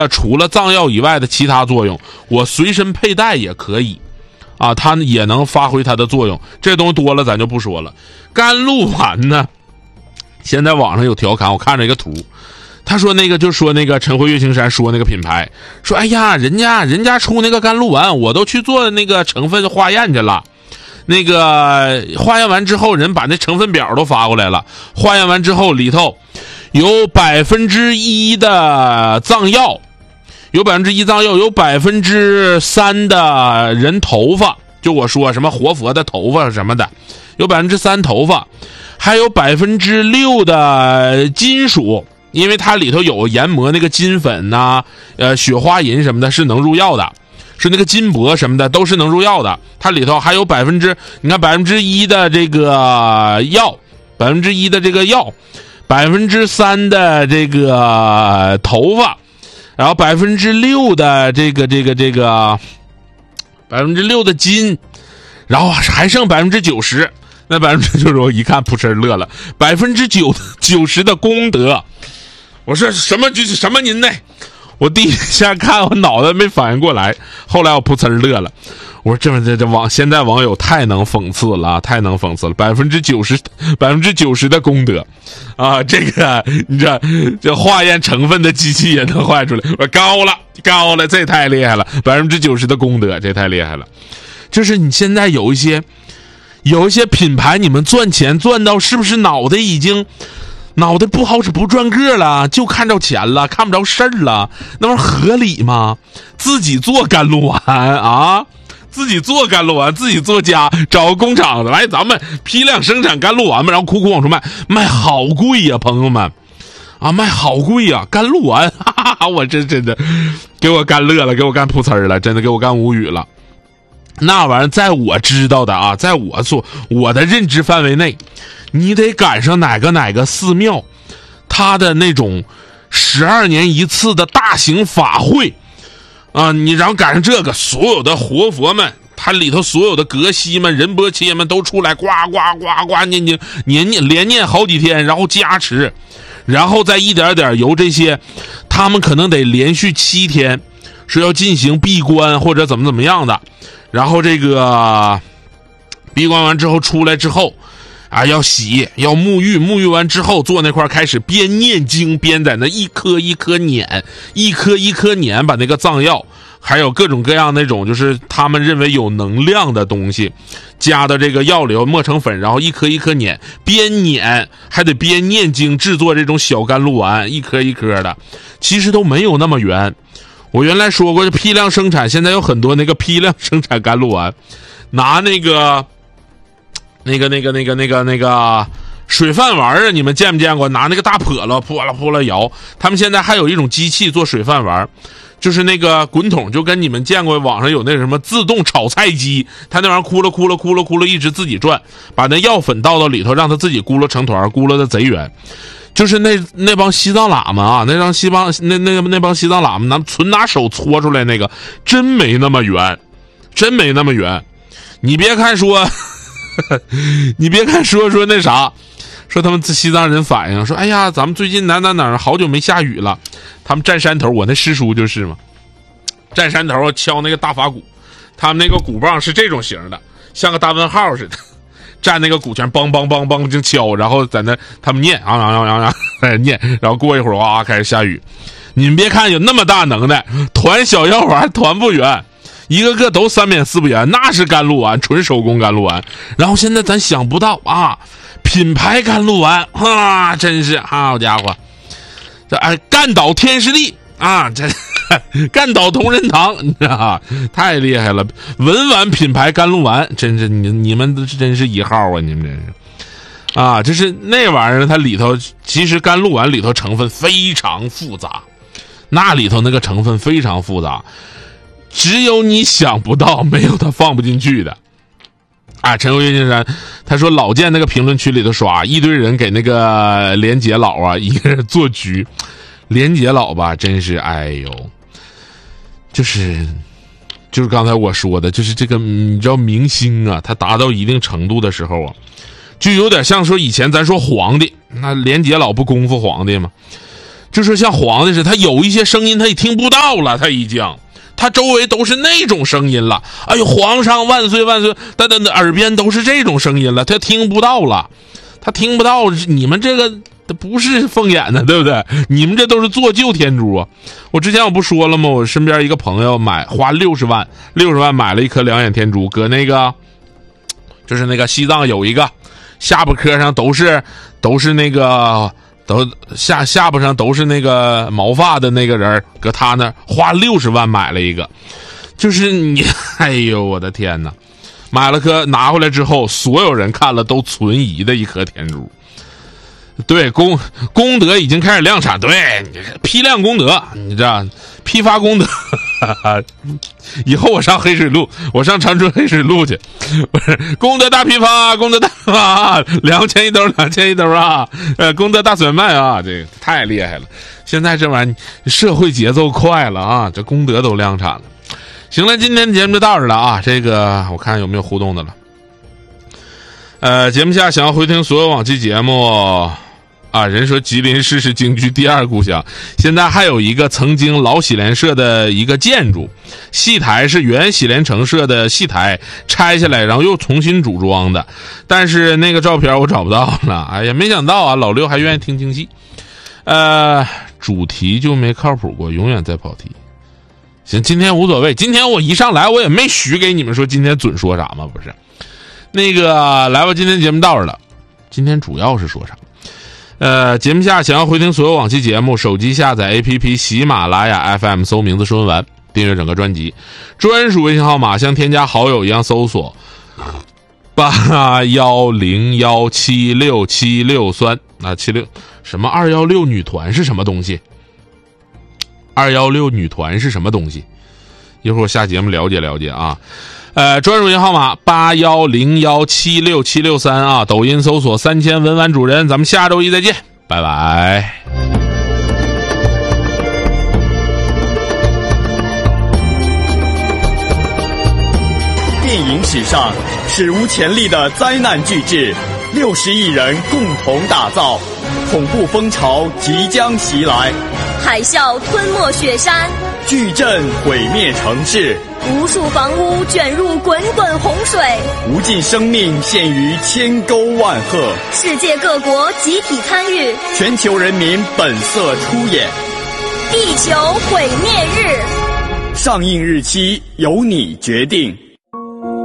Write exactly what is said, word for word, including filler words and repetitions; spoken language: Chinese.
呃，除了藏药以外的其他作用，我随身佩戴也可以，啊，它也能发挥它的作用。这东西多了咱就不说了。甘露丸呢，现在网上有调侃，我看着一个图，他说那个就说那个陈辉月青山说那个品牌，说哎呀，人家人家出那个甘露丸，我都去做那个成分化验去了。那个化验完之后，人把那成分表都发过来了。化验完之后，里头有百分之一的藏药，有百分之一藏药，有百分之三的人头发，就我说什么活佛的头发什么的，有百分之三头发，还有百分之六的金属，因为它里头有研磨那个金粉呐、啊，呃，雪花银什么的，是能入药的。是那个金箔什么的都是能入药的，它里头还有百分之，你看百分之一的这个药，百分之一的这个药，百分之三的这个头发，然后百分之六的这个这个这个百分之六的金，然后还剩百分之九十，那百分之九十我一看扑哧乐了，百分之九九十的功德，我说什么就是什么您呢？我第一下看我脑袋没反应过来，后来我噗呲乐了。我说这这这网现在网友太能讽刺了，太能讽刺了，百分之九十百分之九十的功德啊！这个你这这化验成分的机器也能化出来，我高了高了，这太厉害了，百分之九十的功德，这太厉害了。就是你现在有一些有一些品牌，你们赚钱赚到是不是脑袋已经？脑袋不好使不转个了，就看着钱了，看不着事儿了，那玩意儿合理吗？自己做甘露丸啊，自己做甘露丸，自己做家，找个工厂来，咱们批量生产甘露丸嘛，然后苦苦往出卖，卖好贵呀、啊，朋友们啊，卖好贵呀、啊，甘露丸，哈哈哈，我真真的给我干乐了，给我干噗呲了，真的给我干无语了。那玩意儿在我知道的啊，在我所我的认知范围内，你得赶上哪个哪个寺庙他的那种十二年一次的大型法会啊，你然后赶上这个，所有的活佛们，他里头所有的格西们、仁波切们都出来呱呱呱呱念念念念连念好几天，然后加持，然后再一点点由这些他们可能得连续七天是要进行闭关或者怎么怎么样的，然后这个闭关完之后出来之后啊，要洗，要沐浴，沐浴完之后坐那块开始边念经边在那一颗一颗碾，一颗一颗碾，把那个藏药还有各种各样那种就是他们认为有能量的东西加到这个药里磨成粉，然后一颗一颗碾，边碾还得边念经制作这种小甘露丸，一颗一颗的，其实都没有那么圆。我原来说过批量生产，现在有很多那个批量生产甘露丸，拿那个那个那个那个那个那个水饭丸啊，你们见没见过？拿那个大笸箩扑啦扑啦摇，他们现在还有一种机器做水饭丸，就是那个滚筒，就跟你们见过网上有那什么自动炒菜机，它那玩意儿咕噜咕噜咕噜咕噜一直自己转，把那药粉倒到里头，让它自己咕噜成团，咕噜的贼圆。就是那那帮西藏喇嘛啊，那帮西帮那那那帮西藏喇嘛拿纯拿手搓出来那个，真没那么圆，真没那么圆。你别看说你别看说说那啥，说他们西藏人反映说，哎呀，咱们最近哪哪哪好久没下雨了，他们站山头，我那师叔就是嘛，站山头敲那个大法鼓，他们那个鼓棒是这种型的，像个大问号似的，站那个鼓圈梆梆梆梆就敲，然后在那他们念啊啊啊啊在念，然后过一会儿哇开始下雨。你们别看有那么大能耐，团小药丸团不圆，一个个都三扁四不圆，那是甘露丸，纯手工甘露丸。然后现在咱想不到啊，品牌甘露丸啊，真是好家伙，这哎干倒天师地啊，这干倒同仁堂啊，太厉害了！文玩品牌甘露丸，真是你你们真是一号啊，你们真是啊，就是那玩意儿，它里头其实甘露丸里头成分非常复杂，那里头那个成分非常复杂。只有你想不到，没有他放不进去的啊！陈辉先生他说老见那个评论区里头刷一堆人给那个连杰老啊一个人做局，连杰老吧真是哎呦，就是就是刚才我说的，就是这个你知道明星啊，他达到一定程度的时候啊，就有点像说以前咱说皇帝，那连杰老不功夫皇帝吗？ 就是像黄的似的，他有一些声音他也听不到了，他已经他周围都是那种声音了。哎呦，皇上万岁万岁，他的耳边都是这种声音了，他听不到了，他听不到。你们这个不是凤眼的，对不对？你们这都是做旧天珠啊！我之前我不说了吗？我身边一个朋友买花六十万，六十万买了一颗两眼天珠，搁那个就是那个西藏有一个下巴颏上都是都是那个都下下巴上都是那个毛发的那个人，搁他那花六十万买了一个，就是你，哎呦我的天哪！买了颗拿回来之后，所有人看了都存疑的一颗天珠。对，功功德已经开始量产，对，批量功德，你知道，批发功德。以后我上黑水路，我上长春黑水路去，不是功德大批发，功德大批发，两千一兜，两千一兜啊！呃，功德大甩卖啊，这个太厉害了。现在这玩意儿，社会节奏快了啊，这功德都量产了。行了，今天的节目就到这了啊，这个我看有没有互动的了。呃，节目下想要回听所有往期节目。啊，人说吉林市是京剧第二故乡，现在还有一个曾经老喜莲社的一个建筑，戏台是原喜莲城社的戏台拆下来，然后又重新组装的，但是那个照片我找不到了。哎呀，没想到啊，老刘还愿意听京戏。呃，主题就没靠谱过，永远在跑题。行，今天无所谓，今天我一上来我也没许给你们说今天准说啥嘛，不是？那个来吧，今天节目到这了，今天主要是说啥？呃，节目下想要回听所有往期节目，手机下载 A P P 喜马拉雅 F M， 搜名字说完，订阅整个专辑。专属微信号码像添加好友一样搜索八幺零幺七六七六三啊七六什么二幺六女团是什么东西？二幺六女团是什么东西？一会儿我下节目了解了解啊。呃，专属微信号码八幺零幺七六七六三啊，抖音搜索三千文玩主人，咱们下周一再见，拜拜。 电影史上史无前例的灾难巨制，六十亿人共同打造，恐怖风潮即将袭来， 海啸吞没雪山， 巨震毁灭城市， 无数房屋卷入滚滚洪水， 无尽生命陷于千沟万壑， 世界各国集体参与， 全球人民本色出演。 地球毁灭日， 上映日期由你决定。